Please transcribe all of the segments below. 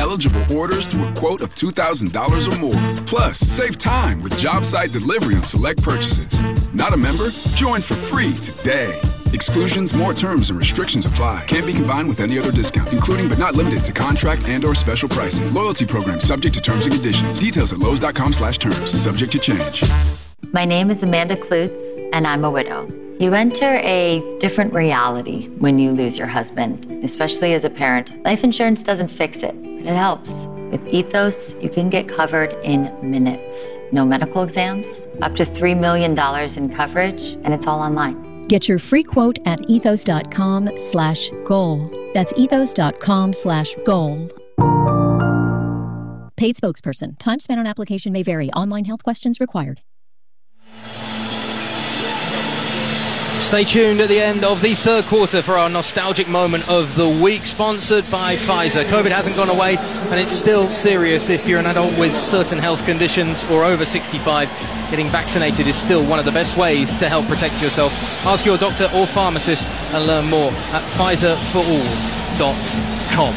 eligible orders through a quote of $2,000 or more. Plus, save time with job site delivery on select purchases. Not a member? Join for free today. Exclusions, more terms and restrictions apply. Can't be combined with any other discount, including but not limited to contract and/or special pricing. Loyalty program subject to terms and conditions. Details at Lowe's.com/terms. Subject to change. My name is Amanda Klutz, and I'm a widow. You enter a different reality when you lose your husband, especially as a parent. Life insurance doesn't fix it, but it helps. With Ethos, you can get covered in minutes. No medical exams, up to $3 million in coverage, and it's all online. Get your free quote at ethos.com/goal. That's ethos.com/goal. Paid spokesperson. Time spent on application may vary. Online health questions required. Stay tuned at the end of the third quarter for our nostalgic moment of the week, sponsored by Pfizer. COVID hasn't gone away, and it's still serious if you're an adult with certain health conditions or over 65. Getting vaccinated is still one of the best ways to help protect yourself. Ask your doctor or pharmacist and learn more at PfizerForAll.com.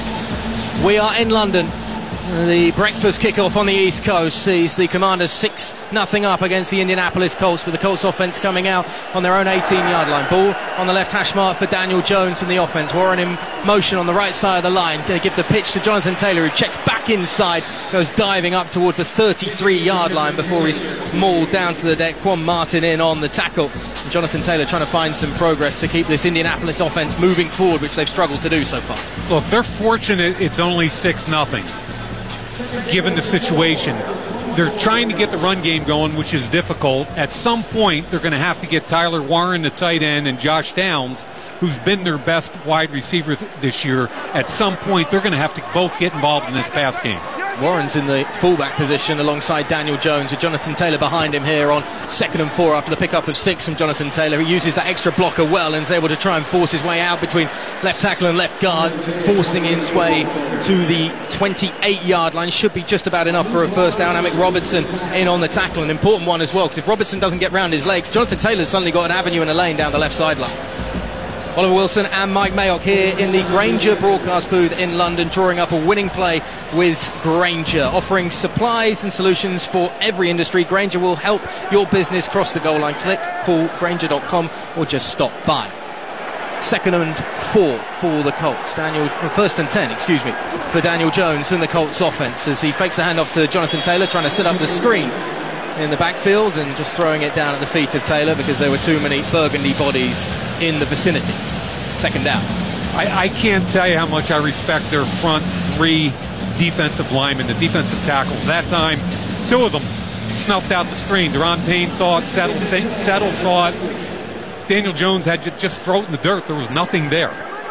We are in London. The breakfast kickoff on the East Coast sees the Commanders 6-0 up against the Indianapolis Colts, with the Colts offense coming out on their own 18-yard line. Ball on the left hash mark for Daniel Jones in the offense. Warren in motion on the right side of the line. Going to give the pitch to Jonathan Taylor, who checks back inside, goes diving up towards the 33-yard line before he's mauled down to the deck. Quan Martin in on the tackle. And Jonathan Taylor trying to find some progress to keep this Indianapolis offense moving forward, which they've struggled to do so far. Look, they're fortunate it's only 6-0. Given the situation, they're trying to get the run game going, which is difficult. At some point, they're going to have to get Tyler Warren, the tight end, and Josh Downs, who's been their best wide receiver this year. At some point, they're going to have to both get involved in this pass game. Warren's in the fullback position alongside Daniel Jones, with Jonathan Taylor behind him here on 2nd and 4 after the pickup of 6 from Jonathan Taylor. He uses that extra blocker well and is able to try and force his way out between left tackle and left guard, forcing his way to the 28-yard line. Should be just about enough for a first down. Amick Robertson in on the tackle, an important one as well, because if Robertson doesn't get round his legs, Jonathan Taylor's suddenly got an avenue and a lane down the left sideline. Oliver Wilson and Mike Mayock here in the Grainger broadcast booth in London, drawing up a winning play with Grainger, offering supplies and solutions for every industry. Grainger will help your business cross the goal line. Click, call Grainger.com, or just stop by. 2nd and 4 for the Colts. 1st and 10, for Daniel Jones and the Colts offense, as he fakes the handoff to Jonathan Taylor, trying to set up the screen in the backfield and just throwing it down at the feet of Taylor because there were too many burgundy bodies in the vicinity. 2nd down. I can't tell you how much I respect their front 3 defensive linemen, the defensive tackles. That time, 2 of them snuffed out the screen. Deron Payne saw it, Settle saw it. Daniel Jones had to just throw it in the dirt. There was nothing there.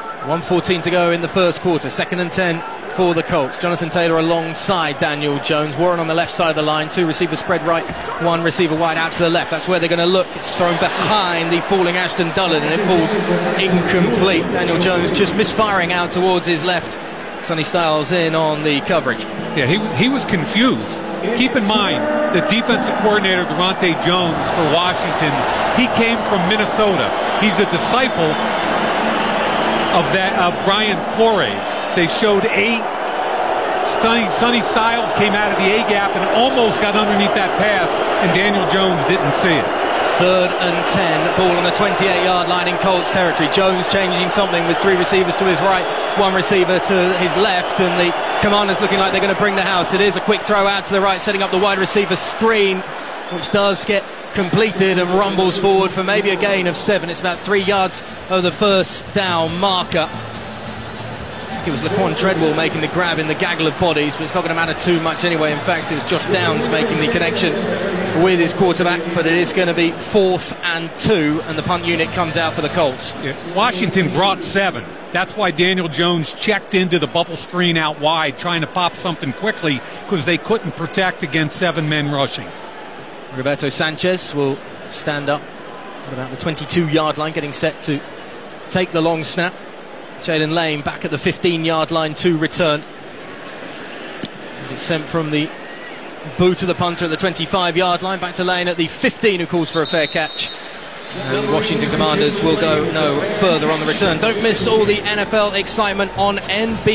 1:14 to go in the first quarter. 2nd and 10 for the Colts. Jonathan Taylor alongside Daniel Jones. Warren on the left side of the line. 2 receivers spread right, 1 receiver wide out to the left. That's where they're going to look. It's thrown behind the falling Ashton Dullen, and it falls incomplete. Daniel Jones just misfiring out towards his left. Sonny Styles in on the coverage. Yeah, he was confused. Keep in mind, the defensive coordinator, Durante Jones, for Washington, he came from Minnesota. He's a disciple of Brian Flores. They showed 8. Sonny Styles came out of the A-gap and almost got underneath that pass, and Daniel Jones didn't see it. 3rd and 10, ball on the 28-yard line in Colts territory. Jones changing something with 3 receivers to his right, 1 receiver to his left, and the Commanders looking like they're going to bring the house. It is a quick throw out to the right, setting up the wide receiver screen, which does get completed and rumbles forward for maybe a gain of 7. It's about 3 yards of the first down marker. It was Laquan Treadwell making the grab in the gaggle of bodies, but it's not going to matter too much anyway. In fact, it was Josh Downs making the connection with his quarterback, but it is going to be 4th and 2, and the punt unit comes out for the Colts. Yeah. Washington brought 7. That's why Daniel Jones checked into the bubble screen out wide, trying to pop something quickly, because they couldn't protect against 7 men rushing. Roberto Sanchez will stand up at about the 22-yard line, getting set to take the long snap. Jalen Lane back at the 15-yard line to return. It's sent from the boot of the punter at the 25-yard line, back to Lane at the 15, who calls for a fair catch. And Washington Commanders will go no further on the return. Don't miss all the NFL excitement on NBC.